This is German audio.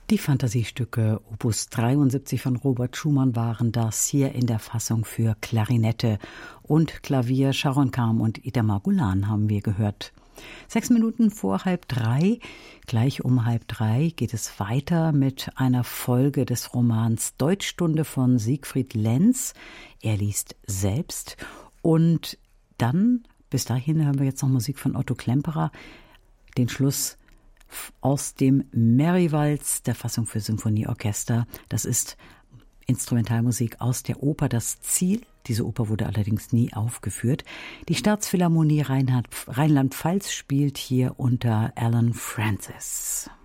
Die Fantasiestücke Opus 73 von Robert Schumann waren das, hier in der Fassung für Klarinette und Klavier. Sharon Kham und Itamar Gulan haben wir gehört. 6 Minuten vor 2:30, gleich um 2:30 geht es weiter mit einer Folge des Romans Deutschstunde von Siegfried Lenz. Er liest selbst. Und dann, bis dahin hören wir jetzt noch Musik von Otto Klemperer, den Schluss aus dem Merry-Waltz, der Fassung für Symphonieorchester. Das ist Instrumentalmusik aus der Oper Das Ziel. Diese Oper wurde allerdings nie aufgeführt. Die Staatsphilharmonie Rheinland-Pfalz spielt hier unter Alan Francis.